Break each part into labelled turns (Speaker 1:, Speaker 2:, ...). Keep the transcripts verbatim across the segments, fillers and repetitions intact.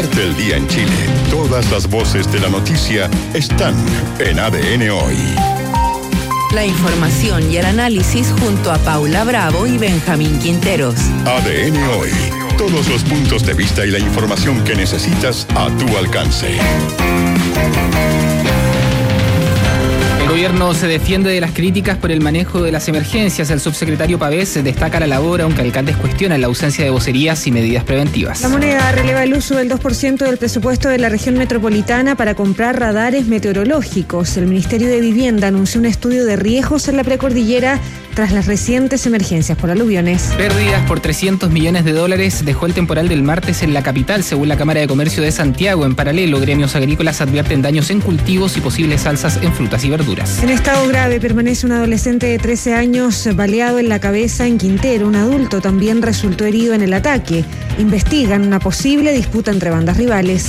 Speaker 1: El día en Chile. Todas las voces de la noticia están en A D N Hoy.
Speaker 2: La información y el análisis junto a Paula Bravo y Benjamín Quinteros.
Speaker 1: A D N Hoy. Todos los puntos de vista y la información que necesitas a tu alcance.
Speaker 3: El gobierno se defiende de las críticas por el manejo de las emergencias. El subsecretario Pavés destaca la labor, aunque alcaldes cuestionan la ausencia de vocerías y medidas preventivas.
Speaker 4: La Moneda releva el uso del dos por ciento del presupuesto de la región metropolitana para comprar radares meteorológicos. El Ministerio de Vivienda anunció un estudio de riesgos en la precordillera tras las recientes emergencias por aluviones.
Speaker 3: Pérdidas por trescientos millones de dólares dejó el temporal del martes en la capital, según la Cámara de Comercio de Santiago. En paralelo, gremios agrícolas advierten daños en cultivos y posibles alzas en frutas y verduras.
Speaker 4: En estado grave permanece un adolescente de trece años baleado en la cabeza en Quintero. Un adulto también resultó herido en el ataque. Investigan una posible disputa entre bandas rivales.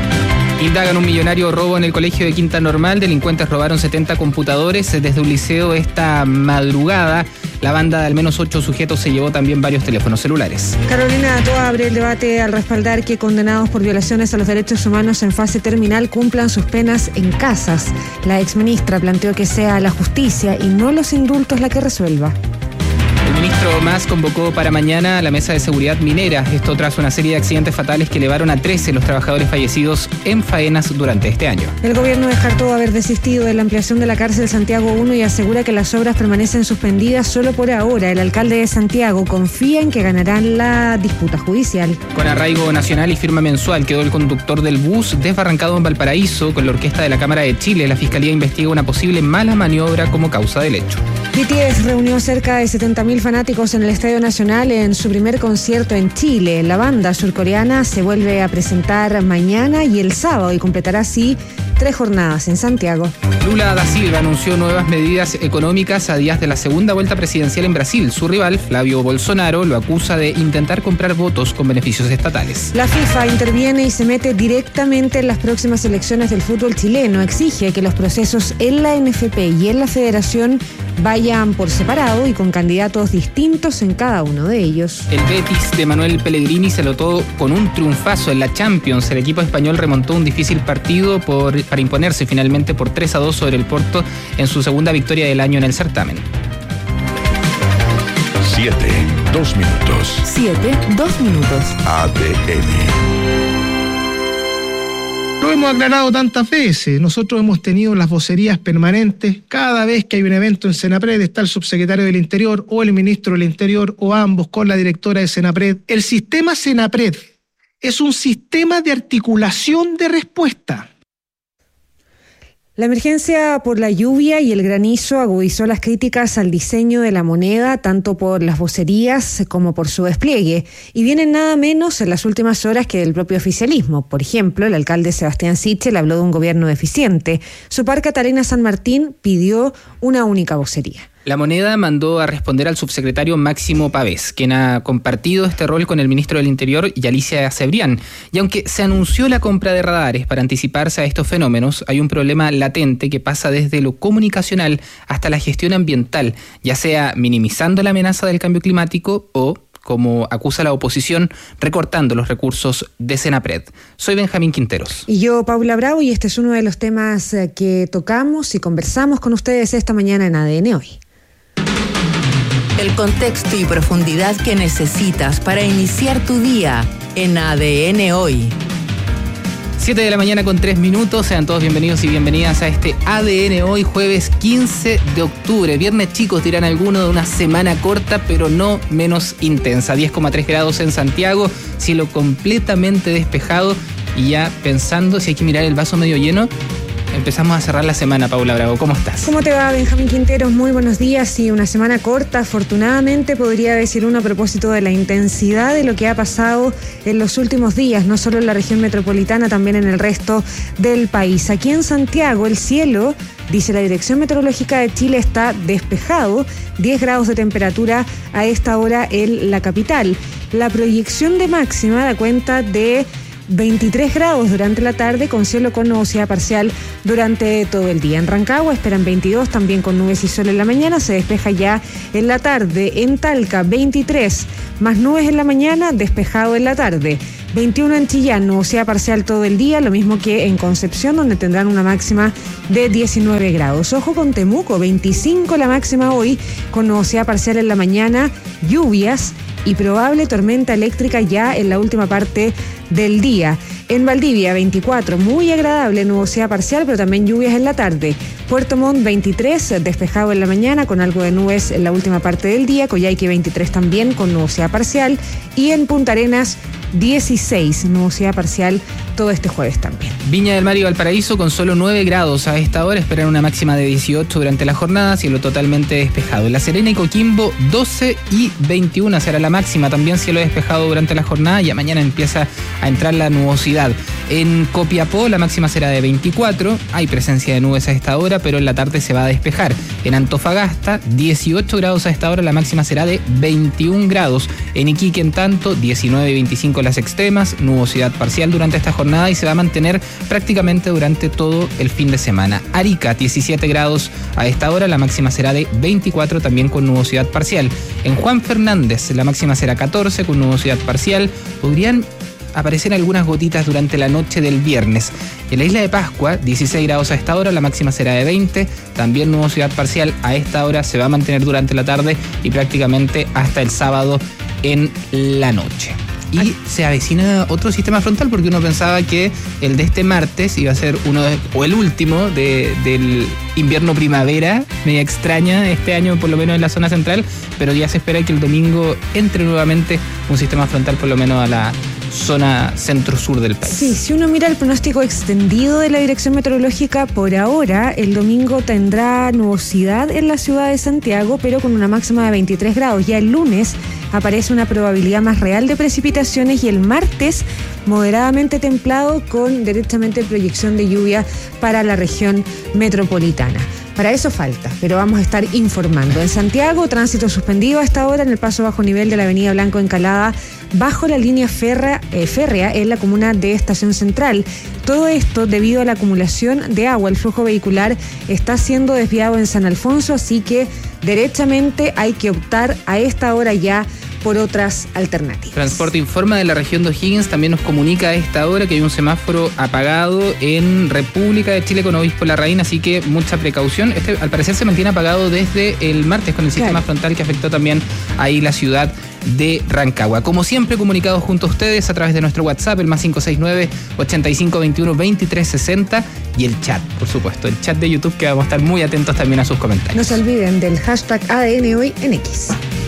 Speaker 3: Indagan un millonario robo en el colegio de Quinta Normal. Delincuentes robaron setenta computadores desde un liceo esta madrugada. La banda de al menos ocho sujetos se llevó también varios teléfonos celulares.
Speaker 4: Carolina Toa abre el debate al respaldar que condenados por violaciones a los derechos humanos en fase terminal cumplan sus penas en casas. La exministra planteó que sea la justicia y no los indultos la que resuelva.
Speaker 3: El ministro Mas convocó para mañana a la mesa de seguridad minera, esto tras una serie de accidentes fatales que elevaron a trece los trabajadores fallecidos en faenas durante este año.
Speaker 4: El gobierno descartó haber desistido de la ampliación de la cárcel Santiago uno y asegura que las obras permanecen suspendidas solo por ahora. El alcalde de Santiago confía en que ganarán la disputa judicial.
Speaker 3: Con arraigo nacional y firma mensual quedó el conductor del bus desbarrancado en Valparaíso. Con la orquesta de la Cámara de Chile, la Fiscalía investiga una posible mala maniobra como causa del hecho.
Speaker 4: B T S reunió cerca de setenta mil fanáticos en el Estadio Nacional en su primer concierto en Chile. La banda surcoreana se vuelve a presentar mañana y el sábado y completará así tres jornadas en Santiago.
Speaker 3: Lula da Silva anunció nuevas medidas económicas a días de la segunda vuelta presidencial en Brasil. Su rival, Flavio Bolsonaro, lo acusa de intentar comprar votos con beneficios estatales.
Speaker 4: La FIFA interviene y se mete directamente en las próximas elecciones del fútbol chileno. Exige que los procesos en la N F P y en la Federación vayan por separado y con candidatos distintos en cada uno de ellos.
Speaker 3: El Betis de Manuel Pellegrini se lotó con un triunfazo en la Champions. El equipo español remontó un difícil partido por, para imponerse finalmente por tres a dos sobre el Porto en su segunda victoria del año en el certamen.
Speaker 1: Siete, dos minutos.
Speaker 2: Siete, dos minutos.
Speaker 1: A D N.
Speaker 5: Lo hemos aclarado tantas veces. Nosotros hemos tenido las vocerías permanentes. Cada vez que hay un evento en Senapred está el subsecretario del Interior o el ministro del Interior o ambos con la directora de Senapred. El sistema Senapred es un sistema de articulación de respuesta.
Speaker 4: La emergencia por la lluvia y el granizo agudizó las críticas al diseño de la moneda, tanto por las vocerías como por su despliegue, y vienen nada menos en las últimas horas que del propio oficialismo. Por ejemplo, el alcalde Sebastián Sichel habló de un gobierno deficiente. Su par Catalina San Martín pidió una única vocería.
Speaker 3: La Moneda mandó a responder al subsecretario Máximo Pavés, quien ha compartido este rol con el ministro del Interior y Alicia Cebrián. Y aunque se anunció la compra de radares para anticiparse a estos fenómenos, hay un problema latente que pasa desde lo comunicacional hasta la gestión ambiental, ya sea minimizando la amenaza del cambio climático o, como acusa la oposición, recortando los recursos de Senapred. Soy Benjamín Quinteros.
Speaker 4: Y yo, Paula Bravo, y este es uno de los temas que tocamos y conversamos con ustedes esta mañana en A D N Hoy.
Speaker 2: El contexto y profundidad que necesitas para iniciar tu día en A D N Hoy.
Speaker 3: siete de la mañana con tres minutos. Sean todos bienvenidos y bienvenidas a este A D N Hoy, jueves quince de octubre. Viernes, chicos, dirán algunos, de una semana corta, pero no menos intensa. diez coma tres grados en Santiago, cielo completamente despejado y ya pensando si hay que mirar el vaso medio lleno. Empezamos a cerrar la semana, Paula Bravo. ¿Cómo estás?
Speaker 4: ¿Cómo te va, Benjamín Quinteros? Muy buenos días. Sí, una semana corta, afortunadamente, podría decir uno a propósito de la intensidad de lo que ha pasado en los últimos días, no solo en la región metropolitana, también en el resto del país. Aquí en Santiago, el cielo, dice la Dirección Meteorológica de Chile, está despejado, diez grados de temperatura a esta hora en la capital. La proyección de máxima da cuenta de veintitrés grados durante la tarde, con cielo con nubosidad parcial durante todo el día. En Rancagua esperan veintidós, también con nubes y sol en la mañana, se despeja ya en la tarde. En Talca, veintitrés, más nubes en la mañana, despejado en la tarde. veintiuno en Chillán, nubosidad parcial todo el día, lo mismo que en Concepción, donde tendrán una máxima de diecinueve grados. Ojo con Temuco, veinticinco la máxima hoy, con nubosidad parcial en la mañana, lluvias y probable tormenta eléctrica ya en la última parte del día. En Valdivia, veinticuatro, muy agradable, nubosidad parcial, pero también lluvias en la tarde. Puerto Montt, veintitrés, despejado en la mañana, con algo de nubes en la última parte del día. Coyhaique, veintitrés también, con nubosidad parcial. Y en Punta Arenas, dieciséis, nubosidad parcial todo este jueves también.
Speaker 3: Viña del Mar y Valparaíso con solo nueve grados a esta hora, esperan una máxima de dieciocho durante la jornada, cielo totalmente despejado. La Serena y Coquimbo, doce y veintiuno será la máxima, también cielo despejado durante la jornada, y mañana empieza a entrar la nubosidad. En Copiapó la máxima será de veinticuatro, hay presencia de nubes a esta hora, pero en la tarde se va a despejar. En Antofagasta, dieciocho grados a esta hora, la máxima será de veintiún grados. En Iquique, en tanto, diecinueve y veinticinco las extremas, nubosidad parcial durante esta jornada y se va a mantener prácticamente durante todo el fin de semana. Arica, diecisiete grados a esta hora, la máxima será de veinticuatro, también con nubosidad parcial. En Juan Fernández la máxima será catorce, con nubosidad parcial. Podrían aparecer algunas gotitas durante la noche del viernes. En la isla de Pascua, dieciséis grados a esta hora, la máxima será de veinte, también nubosidad parcial a esta hora, se va a mantener durante la tarde y prácticamente hasta el sábado en la noche. Y se avecina otro sistema frontal, porque uno pensaba que el de este martes iba a ser uno de, o el último de, del invierno-primavera, media extraña este año, por lo menos en la zona central, pero ya se espera que el domingo entre nuevamente un sistema frontal, por lo menos a la zona centro-sur del país.
Speaker 4: Sí, si uno mira el pronóstico extendido de la Dirección Meteorológica, por ahora el domingo tendrá nubosidad en la ciudad de Santiago, pero con una máxima de veintitrés grados. Ya el lunes aparece una probabilidad más real de precipitaciones y el martes moderadamente templado, con derechamente proyección de lluvia para la región metropolitana. Para eso falta, pero vamos a estar informando. En Santiago, tránsito suspendido a esta hora en el paso bajo nivel de la avenida Blanco Encalada, bajo la línea férrea, eh, férrea en la comuna de Estación Central. Todo esto debido a la acumulación de agua. El flujo vehicular está siendo desviado en San Alfonso, así que derechamente hay que optar a esta hora ya por otras alternativas.
Speaker 3: Transporte informa de la región de O'Higgins, también nos comunica a esta hora que hay un semáforo apagado en República de Chile con Obispo Larraín, así que mucha precaución. Este al parecer se mantiene apagado desde el martes con el sistema claro. frontal que afectó también ahí la ciudad de Rancagua. Como siempre, comunicados junto a ustedes a través de nuestro WhatsApp, el más cinco seis nueve, ochenta y cinco veintiuno, veintitrés sesenta, y el chat, por supuesto, el chat de YouTube, que vamos a estar muy atentos también a sus comentarios.
Speaker 4: No se olviden del hashtag A D N Hoy en X.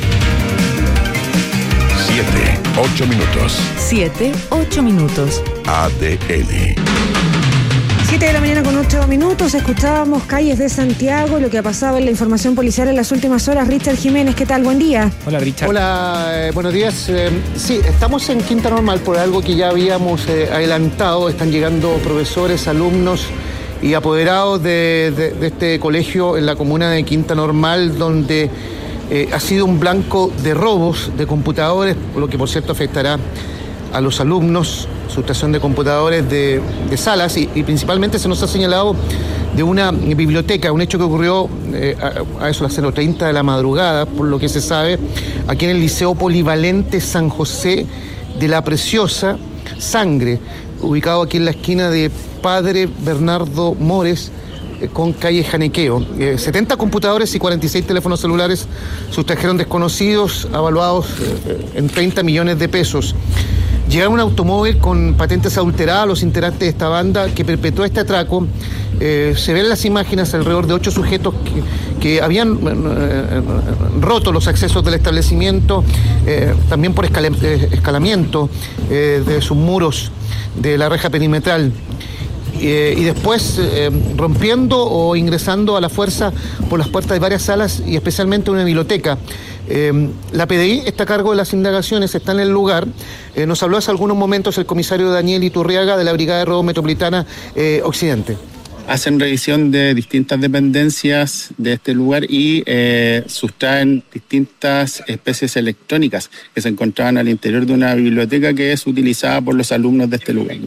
Speaker 1: Siete, ocho minutos.
Speaker 2: Siete, ocho minutos.
Speaker 1: A D N.
Speaker 4: Siete de la mañana con ocho minutos. Escuchábamos Calles de Santiago, lo que ha pasado en la información policial en las últimas horas. Richard Jiménez, ¿qué tal? Buen día.
Speaker 3: Hola, Richard.
Speaker 6: Hola, eh, buenos días. Eh, sí, estamos en Quinta Normal por algo que ya habíamos eh, adelantado. Están llegando profesores, alumnos y apoderados de, de, de este colegio en la comuna de Quinta Normal, donde eh, ha sido un blanco de robos de computadores, lo que por cierto afectará a los alumnos, sustracción de computadores de, de salas y, y principalmente se nos ha señalado de una biblioteca, un hecho que ocurrió eh, a, a eso a las cero treinta de la madrugada, por lo que se sabe, aquí en el Liceo Polivalente San José de la Preciosa Sangre, ubicado aquí en la esquina de Padre Bernardo Mores eh, con calle Janequeo. Eh, setenta computadores y cuarenta y seis teléfonos celulares sustrajeron desconocidos, avaluados eh, en treinta millones de pesos. Llegaron un automóvil con patentes adulteradas a los integrantes de esta banda que perpetró este atraco. Eh, se ven las imágenes alrededor de ocho sujetos que, que habían eh, roto los accesos del establecimiento, eh, también por escala, eh, escalamiento eh, de sus muros de la reja perimetral. Eh, y después eh, rompiendo o ingresando a la fuerza por las puertas de varias salas y especialmente una biblioteca. Eh, la P D I está a cargo de las indagaciones, está en el lugar. Eh, nos habló hace algunos momentos el comisario Daniel Iturriaga de la Brigada de Robo Metropolitana eh, Occidente.
Speaker 7: hacen revisión de distintas dependencias de este lugar y eh, sustraen distintas especies electrónicas que se encontraban al interior de una biblioteca que es utilizada por los alumnos de este lugar.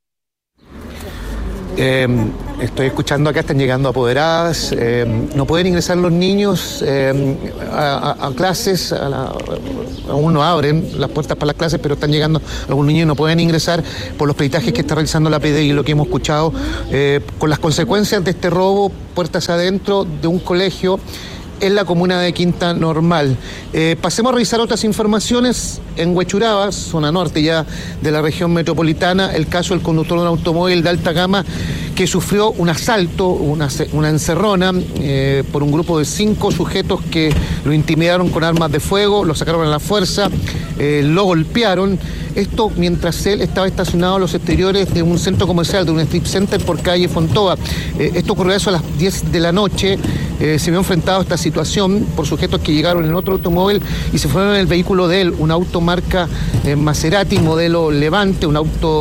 Speaker 6: Eh, estoy escuchando acá, están llegando apoderadas, eh, no pueden ingresar los niños eh, a, a, a clases, a la, aún no abren las puertas para las clases, pero están llegando algunos niños y no pueden ingresar por los peritajes que está realizando la P D I y lo que hemos escuchado, eh, con las consecuencias de este robo, puertas adentro de un colegio en la comuna de Quinta Normal. Eh, pasemos a revisar otras informaciones. En Huechuraba, zona norte ya de la región metropolitana, el caso del conductor de un automóvil de alta gama que sufrió un asalto, una, una encerrona eh, por un grupo de cinco sujetos que lo intimidaron con armas de fuego, lo sacaron a la fuerza, eh, lo golpearon. Esto mientras él estaba estacionado a los exteriores de un centro comercial, de un strip center por calle Fontova. Eh, esto ocurrió eso a las diez de la noche. Eh, se vio enfrentado a esta situación por sujetos que llegaron en otro automóvil y se fueron en el vehículo de él, un auto marca eh, Maserati, modelo Levante, un auto